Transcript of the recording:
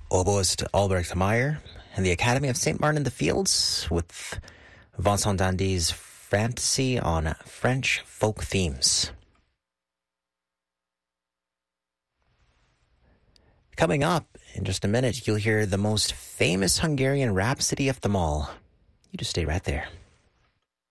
oboist Albrecht Meyer, and the Academy of St. Martin in the Fields with Vincent Dandy's Fantasy on French folk themes. Coming up in just a minute, you'll hear the most famous Hungarian rhapsody of them all. You just stay right there.